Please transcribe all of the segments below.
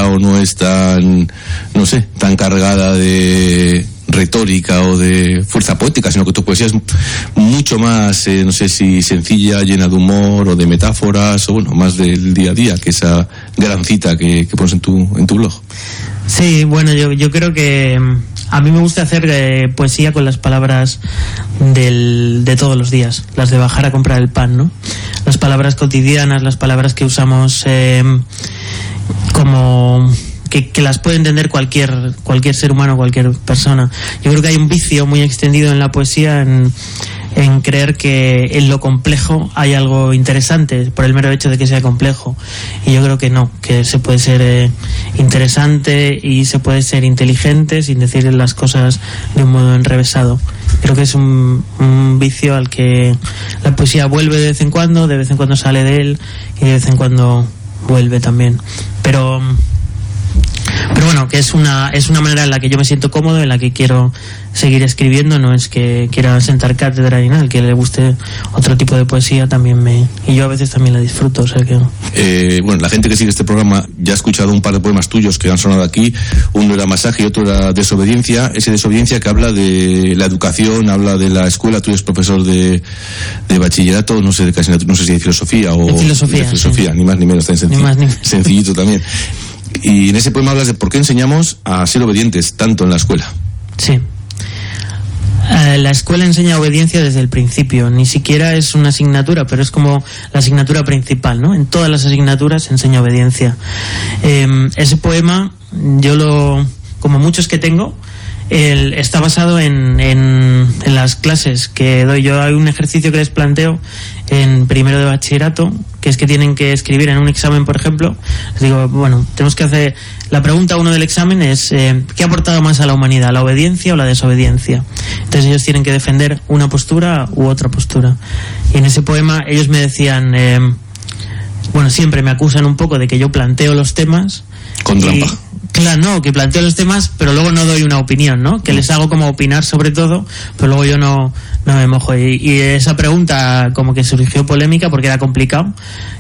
poética o no es tan, no sé, tan cargada de retórica o de fuerza poética, sino que tu poesía es mucho más, no sé si sencilla, llena de humor o de metáforas, o bueno, más del día a día, que esa gran cita que pones en tu blog. Sí, bueno, yo creo que a mí me gusta hacer poesía con las palabras de todos los días, las de bajar a comprar el pan, ¿no? Las palabras cotidianas, las palabras que usamos como que las puede entender cualquier ser humano, cualquier persona. Yo creo que hay un vicio muy extendido en la poesía en creer que en lo complejo hay algo interesante por el mero hecho de que sea complejo, y yo creo que no, que se puede ser interesante y se puede ser inteligente sin decir las cosas de un modo enrevesado. Creo que es un vicio al que la poesía vuelve de vez en cuando sale de él y de vez en cuando vuelve también, pero bueno, que es una manera en la que yo me siento cómodo, en la que quiero seguir escribiendo. No es que quiera sentar cátedra ni nada. El que le guste otro tipo de poesía también y yo a veces también la disfruto, o sea que... bueno, la gente que sigue este programa ya ha escuchado un par de poemas tuyos que han sonado aquí. Uno era Masaje y otro era Desobediencia. Ese Desobediencia que habla de la educación, habla de la escuela. Tú eres profesor de bachillerato, no sé de qué asignatura, no sé si de filosofía o... De filosofía, sí. Ni más ni menos, tan sencillito también. Y en ese poema hablas de por qué enseñamos a ser obedientes tanto en la escuela. Sí. La escuela enseña obediencia desde el principio. Ni siquiera es una asignatura, pero es como la asignatura principal, ¿no? En todas las asignaturas se enseña obediencia. Ese poema, como muchos que tengo, está basado en las clases que doy yo. Hay un ejercicio que les planteo en primero de bachillerato, que es que tienen que escribir en un examen, por ejemplo. Les digo, bueno, tenemos que hacer... La pregunta 1 del examen es ¿qué ha aportado más a la humanidad, la obediencia o la desobediencia? Entonces ellos tienen que defender una postura u otra postura. Y en ese poema ellos me decían... bueno, siempre me acusan un poco de que yo planteo los temas... Con trampa. Claro, no, que planteo los temas, pero luego no doy una opinión, ¿no? Que les hago como opinar sobre todo, pero luego yo no me mojo. Y esa pregunta como que surgió polémica porque era complicado,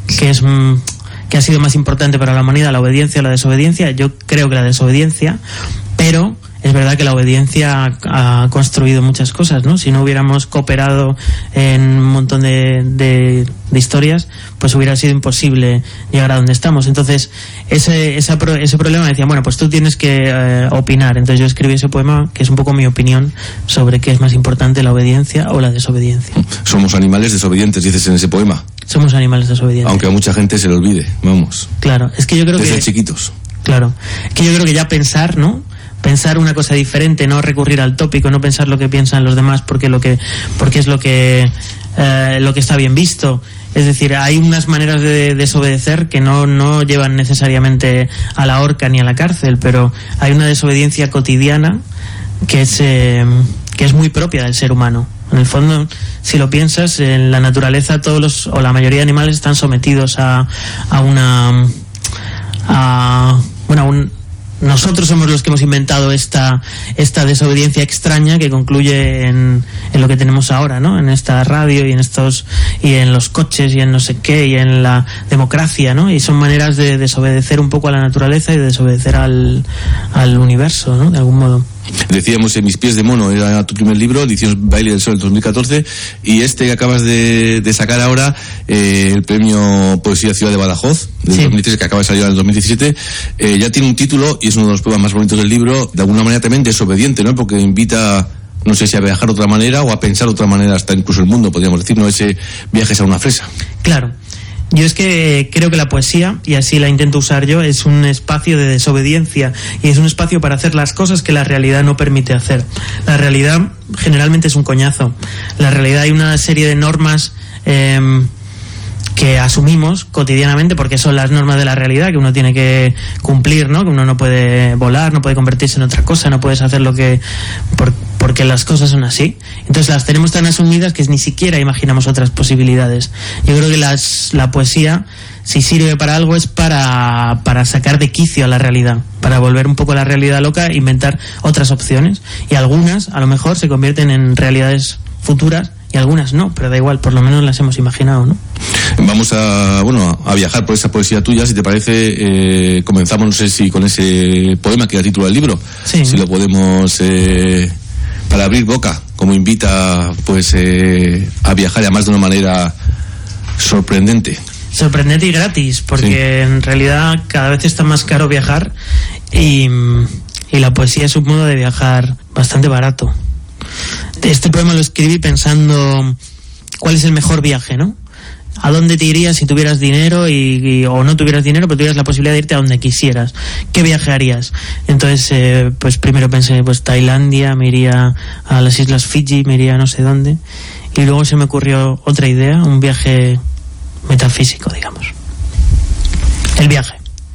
que ha sido más importante para la humanidad, la obediencia o la desobediencia. Yo creo que la desobediencia, pero es verdad que la obediencia ha construido muchas cosas, ¿no? Si no hubiéramos cooperado en un montón de historias, pues hubiera sido imposible llegar a donde estamos. Entonces, ese problema decía, bueno, pues tú tienes que opinar. Entonces yo escribí ese poema, que es un poco mi opinión sobre qué es más importante, la obediencia o la desobediencia. Somos animales desobedientes, dices en ese poema. Somos animales desobedientes. Aunque a mucha gente se le olvide, vamos. Claro, es que yo creo desde chiquitos. Claro, es que yo creo que ya pensar, ¿no? Pensar una cosa diferente, no recurrir al tópico, no pensar lo que piensan los demás porque es lo que está bien visto. Es decir, hay unas maneras de desobedecer que no llevan necesariamente a la horca ni a la cárcel, pero hay una desobediencia cotidiana que es muy propia del ser humano. En el fondo, si lo piensas, en la naturaleza o la mayoría de animales están sometidos nosotros somos los que hemos inventado esta desobediencia extraña que concluye en lo que tenemos ahora, ¿no? En esta radio y en los coches y en no sé qué y en la democracia, ¿no? Y son maneras de desobedecer un poco a la naturaleza y de desobedecer al universo, ¿no? De algún modo. Decíamos, en Mis pies de mono era tu primer libro, edición Baile del Sol del 2014, y este que acabas de sacar ahora, el premio Poesía Ciudad de Badajoz del 2013, que acaba de salir en el 2017, ya tiene un título y es uno de los poemas más bonitos del libro, de alguna manera también desobediente, ¿no? Porque invita, no sé si a viajar de otra manera o a pensar de otra manera hasta incluso el mundo, podríamos decir, ¿no? Ese viajes a una fresa. Claro. Yo es que creo que la poesía, y así la intento usar yo, es un espacio de desobediencia y es un espacio para hacer las cosas que la realidad no permite hacer. La realidad generalmente es un coñazo. La realidad hay una serie de normas que asumimos cotidianamente porque son las normas de la realidad que uno tiene que cumplir, ¿no? Que uno no puede volar, no puede convertirse en otra cosa, no puedes hacer porque las cosas son así. Entonces las tenemos tan asumidas que ni siquiera imaginamos otras posibilidades. Yo creo que la poesía, si sirve para algo, es para sacar de quicio a la realidad, para volver un poco a la realidad loca e inventar otras opciones. Y algunas, a lo mejor, se convierten en realidades futuras y algunas no, pero da igual, por lo menos las hemos imaginado, ¿no? Vamos a viajar por esa poesía tuya, si te parece. Comenzamos, no sé si con ese poema que da título al libro, sí. Si lo podemos, para abrir boca, como invita pues a viajar, y además de una manera sorprendente y gratis, porque sí. En realidad cada vez está más caro viajar, y la poesía es un modo de viajar bastante barato. Este poema lo escribí pensando cuál es el mejor viaje, ¿no? ¿A dónde te irías si tuvieras dinero o no tuvieras dinero, pero tuvieras la posibilidad de irte a donde quisieras? ¿Qué viaje harías? Entonces, pues primero pensé, pues Tailandia, me iría a las Islas Fiji, me iría a no sé dónde. Y luego se me ocurrió otra idea, un viaje metafísico, digamos. El viaje.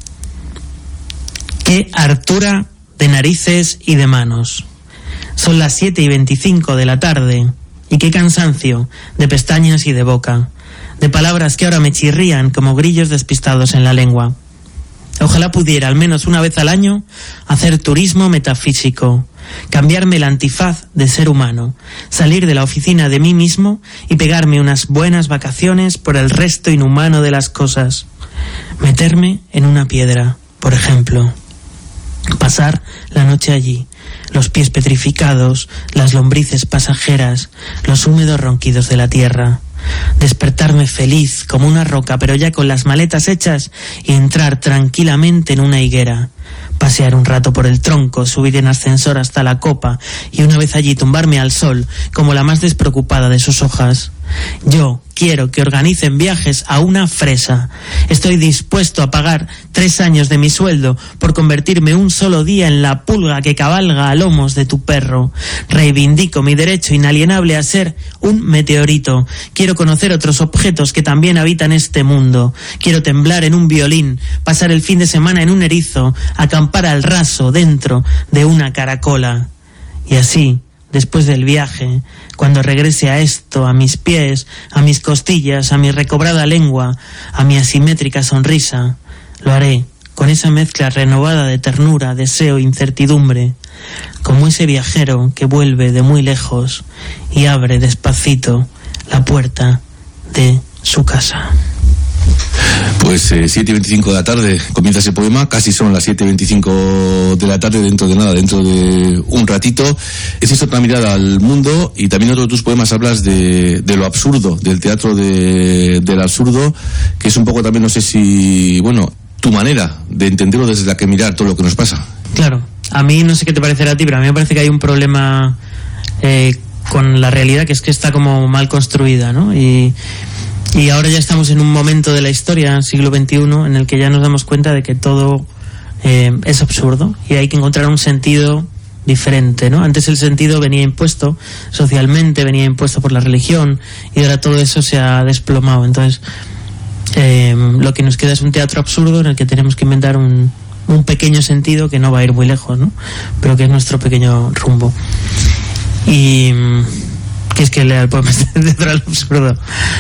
Qué hartura de narices y de manos. Son las 7:25 de la tarde, y qué cansancio de pestañas y de boca, de palabras que ahora me chirrían como grillos despistados en la lengua. Ojalá pudiera, al menos una vez al año, hacer turismo metafísico, cambiarme el antifaz de ser humano, salir de la oficina de mí mismo y pegarme unas buenas vacaciones por el resto inhumano de las cosas. Meterme en una piedra, por ejemplo. Pasar la noche allí, los pies petrificados, las lombrices pasajeras, los húmedos ronquidos de la tierra. Despertarme feliz como una roca, pero ya con las maletas hechas, y entrar tranquilamente en una higuera. Pasear un rato por el tronco, subir en ascensor hasta la copa y una vez allí tumbarme al sol como la más despreocupada de sus hojas. Yo quiero que organicen viajes a una fresa. Estoy dispuesto a pagar 3 años de mi sueldo por convertirme un solo día en la pulga que cabalga a lomos de tu perro. Reivindico mi derecho inalienable a ser un meteorito. Quiero conocer otros objetos que también habitan este mundo. Quiero temblar en un violín, pasar el fin de semana en un erizo, acampar al raso dentro de una caracola. Y así, después del viaje, cuando regrese a esto, a mis pies, a mis costillas, a mi recobrada lengua, a mi asimétrica sonrisa, lo haré con esa mezcla renovada de ternura, deseo e incertidumbre, como ese viajero que vuelve de muy lejos y abre despacito la puerta de su casa. Pues 7:25 de la tarde comienza ese poema, casi son las 7:25 de la tarde, dentro de un ratito. Es otra mirada al mundo, y también otro de tus poemas hablas de lo absurdo, del teatro del absurdo, que es un poco también, no sé si, tu manera de entenderlo desde la que mirar todo lo que nos pasa. Claro, a mí no sé qué te parecerá a ti, pero a mí me parece que hay un problema con la realidad, que es que está como mal construida, ¿no? Y ahora ya estamos en un momento de la historia, siglo XXI, en el que ya nos damos cuenta de que todo es absurdo y hay que encontrar un sentido diferente, ¿no? Antes el sentido venía impuesto socialmente, venía impuesto por la religión, y ahora todo eso se ha desplomado. Entonces, lo que nos queda es un teatro absurdo en el que tenemos que inventar un pequeño sentido que no va a ir muy lejos, ¿no? Pero que es nuestro pequeño rumbo. Y ¿quieres que lea el poema de Teatro del Absurdo?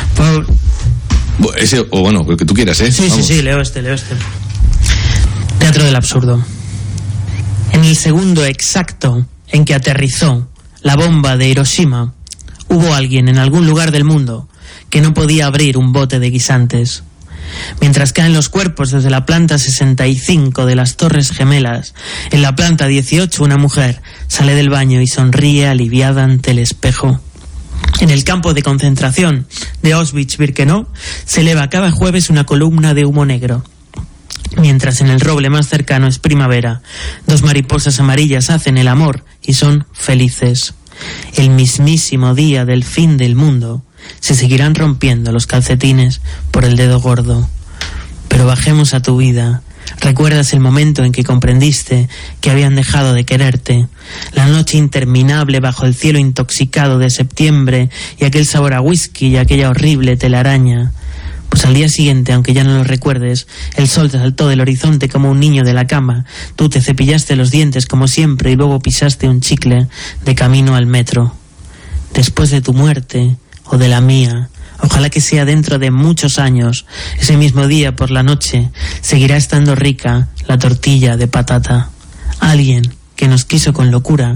Ese, o el que tú quieras, ¿eh? Sí, leo este. Teatro del Absurdo. En el segundo exacto en que aterrizó la bomba de Hiroshima, hubo alguien en algún lugar del mundo que no podía abrir un bote de guisantes. Mientras caen los cuerpos desde la planta 65 de las Torres Gemelas, en la planta 18 una mujer sale del baño y sonríe aliviada ante el espejo. En el campo de concentración de Auschwitz-Birkenau se eleva cada jueves una columna de humo negro. Mientras en el roble más cercano es primavera, 2 mariposas amarillas hacen el amor y son felices. El mismísimo día del fin del mundo se seguirán rompiendo los calcetines por el dedo gordo. Pero bajemos a tu vida. ¿Recuerdas el momento en que comprendiste que habían dejado de quererte? La noche interminable bajo el cielo intoxicado de septiembre, y aquel sabor a whisky y aquella horrible telaraña. Pues al día siguiente, aunque ya no lo recuerdes, el sol te saltó del horizonte como un niño de la cama. Tú te cepillaste los dientes como siempre y luego pisaste un chicle de camino al metro. Después de tu muerte, o de la mía, ojalá que sea dentro de muchos años, ese mismo día por la noche, seguirá estando rica la tortilla de patata. Alguien que nos quiso con locura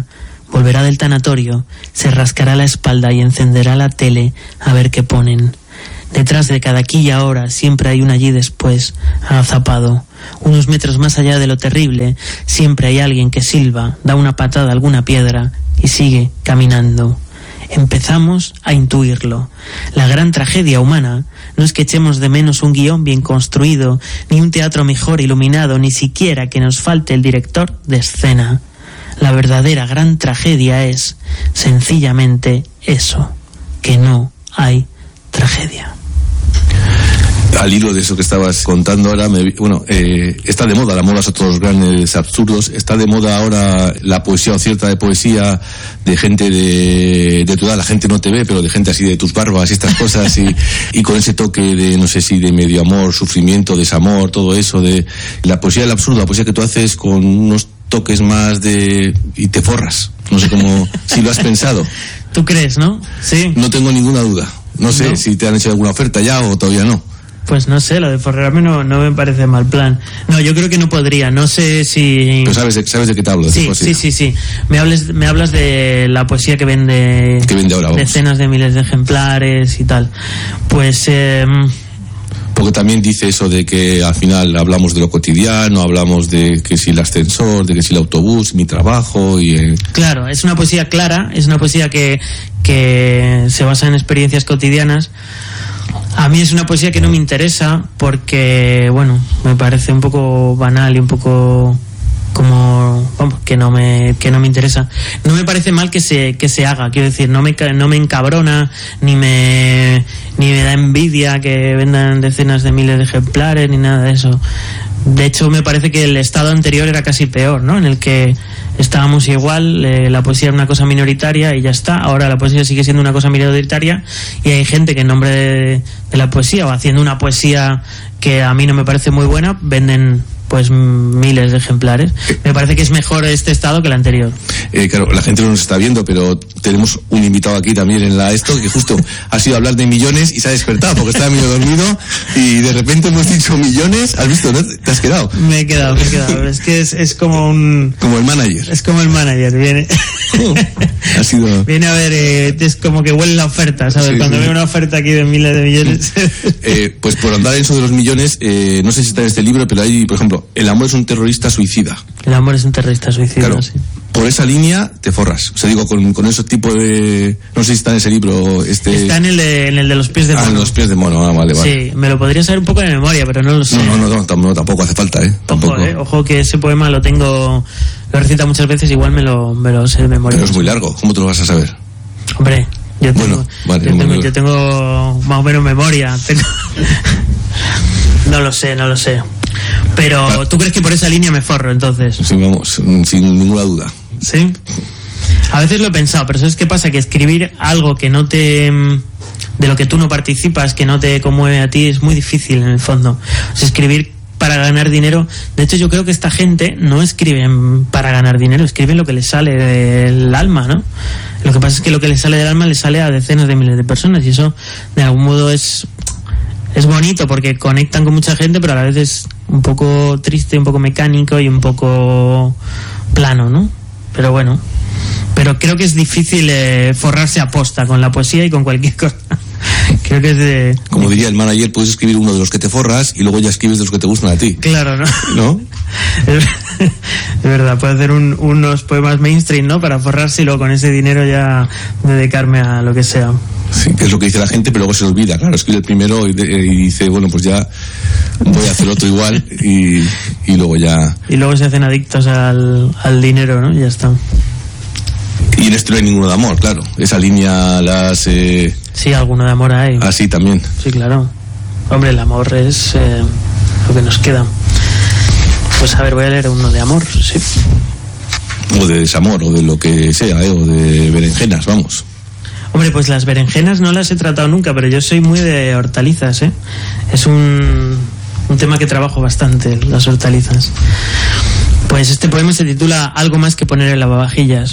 volverá del tanatorio, se rascará la espalda y encenderá la tele a ver qué ponen. Detrás de cada aquí y ahora siempre hay un allí después, agazapado. Unos metros más allá de lo terrible, siempre hay alguien que silba, da una patada a alguna piedra y sigue caminando. Empezamos a intuirlo. La gran tragedia humana no es que echemos de menos un guión bien construido, ni un teatro mejor iluminado, ni siquiera que nos falte el director de escena. La verdadera gran tragedia es, sencillamente, eso, que no hay tragedia. Al hilo de eso que estabas contando ahora, está de moda, la moda son todos los grandes absurdos, está de moda ahora la poesía o cierta de poesía de gente de tu edad, la gente no te ve, pero de gente así de tus barbas y estas cosas, y con ese toque de, no sé si de medio amor, sufrimiento, desamor, todo eso, de la poesía del absurdo, la poesía que tú haces con unos toques más y te forras, no sé cómo, si lo has pensado. ¿Tú crees, no? Sí. No tengo ninguna duda, no sé si te han hecho alguna oferta ya o todavía no. Pues no sé, lo de forrarme no me parece mal plan. No, yo creo que no podría, no sé si... Pero sabes de qué te hablo. Sí. Me hablas de la poesía que vende ahora, decenas de miles de ejemplares y tal. Pues... Porque también dice eso de que al final hablamos de lo cotidiano, hablamos de que si el ascensor, de que si el autobús, mi trabajo y... Claro, es una poesía clara, es una poesía que se basa en experiencias cotidianas. A mí es una poesía que no me interesa porque, me parece un poco banal y un poco que no me interesa. No me parece mal que se haga, quiero decir, no me encabrona ni me da envidia que vendan decenas de miles de ejemplares ni nada de eso. De hecho, me parece que el estado anterior era casi peor, ¿no? En el que estábamos igual, la poesía era una cosa minoritaria y ya está. Ahora la poesía sigue siendo una cosa minoritaria y hay gente que en nombre de la poesía o haciendo una poesía que a mí no me parece muy buena, venden pues miles de ejemplares. Me parece que es mejor este estado que el anterior. Claro, la gente no nos está viendo, pero tenemos un invitado aquí también en que justo ha sido hablar de millones y se ha despertado porque estaba medio dormido y de repente hemos dicho millones. ¿Has visto? ¿No? ¿Te has quedado? Me he quedado. Es que es como un... Como el manager. Es como el manager, viene... Ha sido... Viene a ver, es como que huele la oferta, ¿sabes? Cuando veo una oferta aquí de miles de millones... Pues por andar en eso de los millones, no sé si está en este libro, pero hay, por ejemplo, el amor es un terrorista suicida. El amor es un terrorista suicida, claro, sí. Por esa línea te forras. O sea, digo, con ese tipo de... No sé si está en ese libro... Está en el de los pies de mono. En los pies de mono, vale. Sí, me lo podría saber un poco de memoria, pero no lo sé. No, tampoco hace falta, Tampoco. Ojo que ese poema lo recita muchas veces, igual me lo sé de memoria. Pero es muy largo, ¿cómo te lo vas a saber? Hombre, yo tengo más o menos memoria. No lo sé. Pero claro. ¿Tú crees que por esa línea me forro, entonces? Sí, vamos, sin ninguna duda. ¿Sí? A veces lo he pensado, pero ¿sabes qué pasa? Que escribir algo que no de lo que tú no participas, que no te conmueve a ti, es muy difícil en el fondo. O sea, escribir para ganar dinero... De hecho, yo creo que esta gente no escriben para ganar dinero, escriben lo que les sale del alma, ¿no? Lo que pasa es que lo que les sale del alma les sale a decenas de miles de personas y eso, de algún modo, es bonito porque conectan con mucha gente, pero a la vez es un poco triste, un poco mecánico y un poco plano, ¿no? Pero bueno, creo que es difícil forrarse a posta con la poesía y con cualquier cosa. Creo que es como diría el manager, puedes escribir uno de los que te forras y luego ya escribes de los que te gustan a ti. Claro, ¿no? ¿No? Es verdad, puedo hacer unos poemas mainstream, ¿no? Para forrarse y luego con ese dinero ya dedicarme a lo que sea. Sí, que es lo que dice la gente, pero luego se olvida. Claro, escribe el primero y dice, bueno, pues ya voy a hacer otro igual y luego ya... Y luego se hacen adictos al dinero, ¿no? Y ya está. Y en esto no hay ninguno de amor, claro. Esa línea las... Sí, alguno de amor hay. Ah, sí, también. Sí, claro. Hombre, el amor es lo que nos queda. Pues a ver, voy a leer uno de amor, sí. O de desamor, o de lo que sea, o de berenjenas, vamos. Hombre, pues las berenjenas no las he tratado nunca, pero yo soy muy de hortalizas, ¿eh? Es un tema que trabajo bastante, las hortalizas. Pues este poema se titula Algo más que poner en lavavajillas.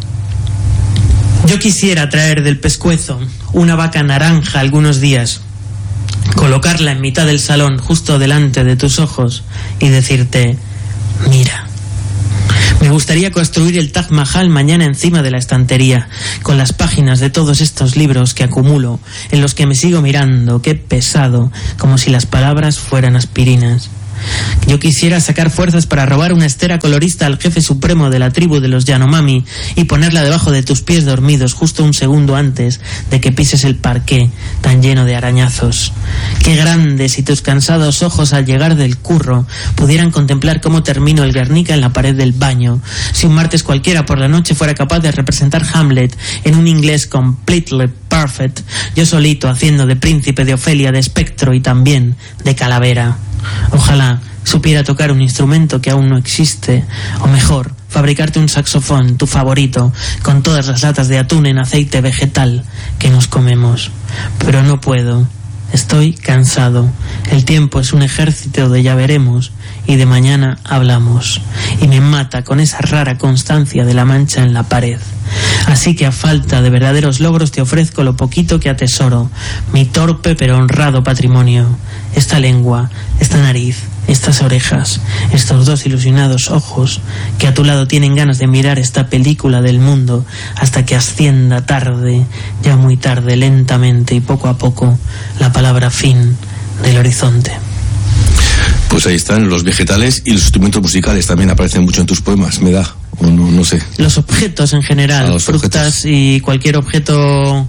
Yo quisiera traer del pescuezo una vaca naranja algunos días, colocarla en mitad del salón, justo delante de tus ojos, y decirte, mira. Me gustaría construir el Taj Mahal mañana encima de la estantería, con las páginas de todos estos libros que acumulo, en los que me sigo mirando, qué pesado, como si las palabras fueran aspirinas. Yo quisiera sacar fuerzas para robar una estera colorista al jefe supremo de la tribu de los Yanomami y ponerla debajo de tus pies dormidos justo un segundo antes de que pises el parqué tan lleno de arañazos. Qué grande si tus cansados ojos al llegar del curro pudieran contemplar cómo termino el Guernica en la pared del baño. Si un martes cualquiera por la noche fuera capaz de representar Hamlet en un inglés completely perfect, yo solito haciendo de príncipe, de Ofelia, de espectro y también de calavera. Ojalá supiera tocar un instrumento que aún no existe, o mejor, fabricarte un saxofón, tu favorito, con todas las latas de atún en aceite vegetal que nos comemos. Pero no puedo. Estoy cansado. El tiempo es un ejército de ya veremos y de mañana hablamos. Y me mata con esa rara constancia de la mancha en la pared. Así que a falta de verdaderos logros te ofrezco lo poquito que atesoro, mi torpe pero honrado patrimonio. Esta lengua, esta nariz, estas orejas, estos dos ilusionados ojos que a tu lado tienen ganas de mirar esta película del mundo hasta que ascienda tarde, ya muy tarde, lentamente y poco a poco, la palabra fin del horizonte. Pues ahí están los vegetales y los instrumentos musicales, también aparecen mucho en tus poemas, me da, o no sé. Los objetos en general, los frutas objetos. Y cualquier objeto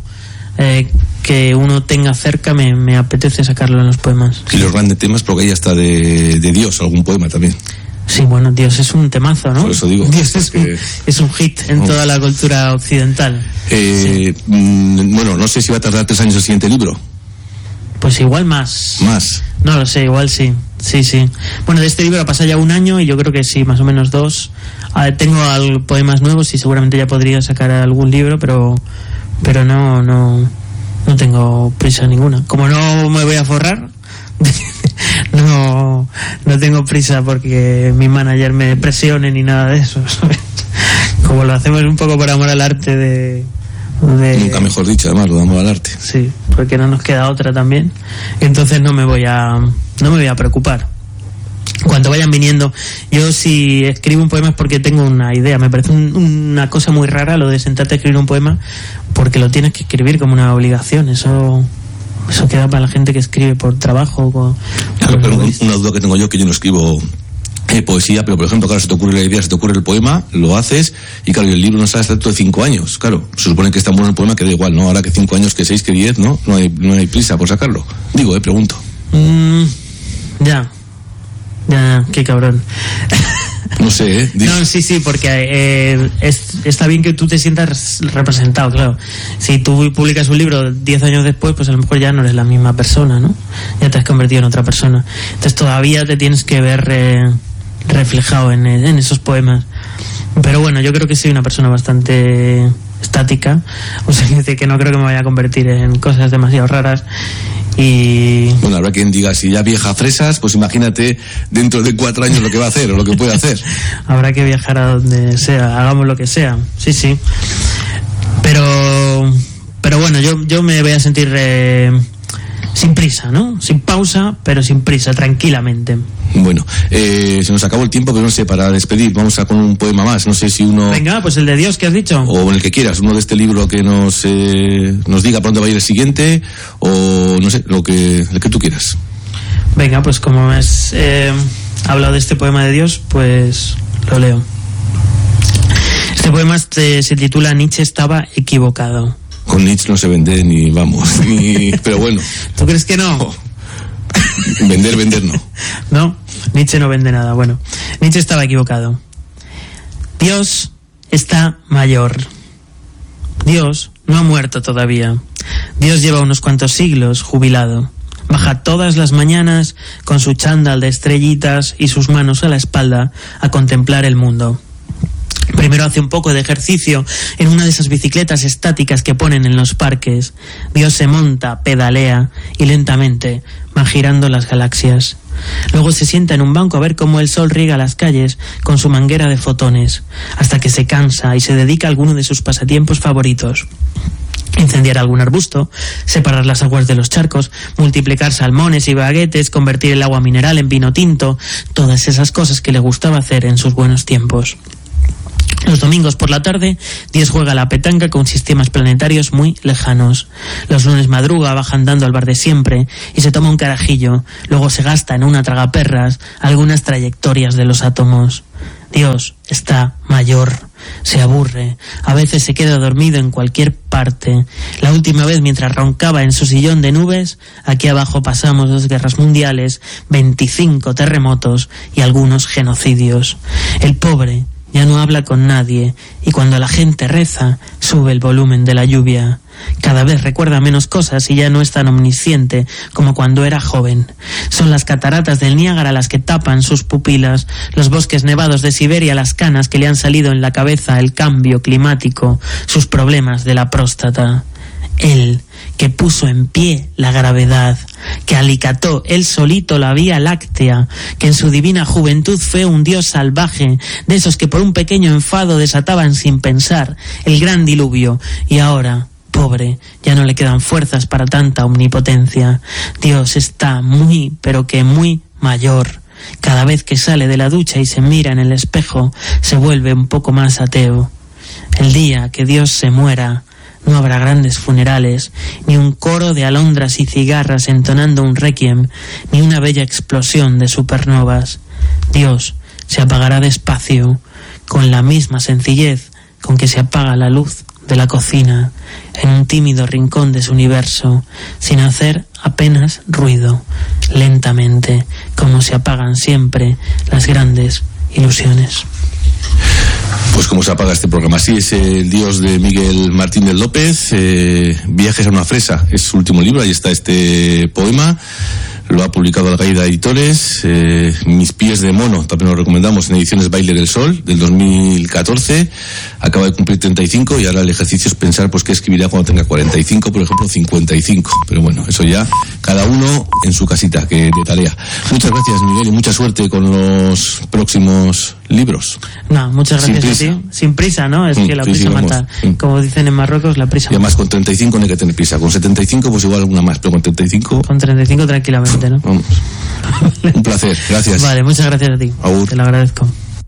que uno tenga cerca me apetece sacarlo en los poemas. Y los grandes temas, porque hay hasta de Dios, algún poema también. Sí, bueno, Dios es un temazo, ¿no? Por eso digo. Dios es un hit en toda la cultura occidental. Sí. Bueno, no sé si va a tardar 3 años el siguiente libro. Pues igual más. ¿Más? No lo sé, igual sí. Sí. Bueno, de este libro ha pasado ya 1 año y yo creo que sí, más o menos 2. Tengo poemas nuevos y seguramente ya podría sacar algún libro, pero no tengo prisa ninguna. Como no me voy a forrar, no tengo prisa porque mi manager me presione ni nada de eso, ¿sabes? Como lo hacemos un poco por amor al arte de Nunca mejor dicho, además, lo de amor al arte. Sí, porque no nos queda otra también. Entonces no me voy a preocupar. Cuando vayan viniendo, yo si escribo un poema es porque tengo una idea. Me parece una cosa muy rara lo de sentarte a escribir un poema, porque lo tienes que escribir como una obligación. Eso queda para la gente que escribe por trabajo. Claro, pero una duda que tengo yo, que yo no escribo poesía, pero por ejemplo, claro, se te ocurre la idea, se te ocurre el poema, lo haces, y claro, el libro no sale hasta dentro de 5 años. Claro, se supone que es tan bueno el poema que da igual, ¿no? Ahora que 5 años, que 6, que 10, ¿no? No hay prisa por sacarlo. Digo, pregunto. Ya, qué cabrón. No sé, No, sí, porque está bien que tú te sientas representado, claro. Si tú publicas un libro 10 años después, pues a lo mejor ya no eres la misma persona, ¿no? Ya te has convertido en otra persona. Entonces todavía te tienes que ver reflejado en esos poemas. Pero bueno, yo creo que soy una persona bastante estática, o sea, que no creo que me vaya a convertir en cosas demasiado raras. Y bueno, habrá quien diga, si ya vieja fresas, pues imagínate dentro de 4 años lo que va a hacer o lo que puede hacer. Habrá que viajar a donde sea, hagamos lo que sea. Sí. Pero bueno, yo me voy a sentir sin prisa, ¿no? Sin pausa, pero sin prisa, tranquilamente. Bueno, se nos acabó el tiempo, pero no sé, para despedir, vamos a con un poema más. No sé si uno... Venga, pues el de Dios que has dicho. O el que quieras, uno de este libro que nos diga por dónde va a ir el siguiente, o no sé, el que tú quieras. Venga, pues como has hablado de este poema de Dios, pues lo leo. Este poema se titula Nietzsche estaba equivocado. Con Nietzsche no se vende ni vamos, pero bueno. ¿Tú crees que no? Oh. Vender no. No, Nietzsche no vende nada. Bueno, Nietzsche estaba equivocado. Dios está mayor. Dios no ha muerto todavía. Dios lleva unos cuantos siglos jubilado. Baja todas las mañanas con su chándal de estrellitas y sus manos a la espalda a contemplar el mundo. Primero hace un poco de ejercicio en una de esas bicicletas estáticas que ponen en los parques. Dios se monta, pedalea y lentamente va girando las galaxias. Luego se sienta en un banco a ver cómo el sol riega las calles con su manguera de fotones, hasta que se cansa y se dedica a alguno de sus pasatiempos favoritos. Incendiar algún arbusto, separar las aguas de los charcos, multiplicar salmones y baguetes, convertir el agua mineral en vino tinto, todas esas cosas que le gustaba hacer en sus buenos tiempos. Los domingos por la tarde, Dios juega a la petanca con sistemas planetarios muy lejanos. Los lunes madruga, baja andando al bar de siempre y se toma un carajillo. Luego se gasta en una tragaperras algunas trayectorias de los átomos. Dios está mayor, se aburre, a veces se queda dormido en cualquier parte. La última vez, mientras roncaba en su sillón de nubes, aquí abajo pasamos 2 guerras mundiales, 25 terremotos y algunos genocidios. El pobre ya no habla con nadie y cuando la gente reza, sube el volumen de la lluvia. Cada vez recuerda menos cosas y ya no es tan omnisciente como cuando era joven. Son las cataratas del Niágara las que tapan sus pupilas, los bosques nevados de Siberia las canas que le han salido en la cabeza, el cambio climático, sus problemas de la próstata. Él, que puso en pie la gravedad, que alicató él solito la Vía Láctea, que en su divina juventud fue un dios salvaje, de esos que por un pequeño enfado desataban sin pensar el gran diluvio, y ahora, pobre, ya no le quedan fuerzas para tanta omnipotencia. Dios está muy, pero que muy mayor. Cada vez que sale de la ducha y se mira en el espejo, se vuelve un poco más ateo. El día que Dios se muera, no habrá grandes funerales, ni un coro de alondras y cigarras entonando un requiem, ni una bella explosión de supernovas. Dios se apagará despacio, con la misma sencillez con que se apaga la luz de la cocina, en un tímido rincón de su universo, sin hacer apenas ruido, lentamente, como se apagan siempre las grandes ilusiones. Pues como se apaga este programa. Así es el Dios de Miguel Martínez López, Viajes a una fresa, es su último libro, ahí está este poema. Lo ha publicado Algaida Editores. Mis pies de mono, también lo recomendamos en ediciones Baile del Sol, del 2014. Acaba de cumplir 35 y ahora el ejercicio es pensar pues qué escribirá cuando tenga 45, por ejemplo 55. Pero bueno, eso ya cada uno en su casita, que de tarea. Muchas gracias, Miguel, y mucha suerte con los próximos libros. No, muchas gracias a ti. Sin prisa, ¿no? Es que la prisa mata. Como dicen en Marruecos, la prisa mata. Y además con 35 no hay que tener prisa. Con 75 pues igual alguna más, pero con 35... Con 35 tranquilamente, ¿no? Vamos. Un placer, gracias. Vale, muchas gracias a ti. Agur. Te lo agradezco.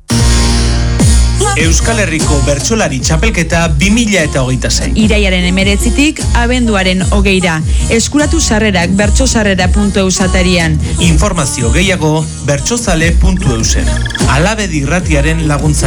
Euskal Herriko Bertsolari Txapelketa 2026. Iraiaren 19tik abenduaren 20ra. Eskuratu sarrerak bertsosarrera.eus atarian. Informazio gehiago bertsozale.eusen. Alabedi irratiaren laguntza.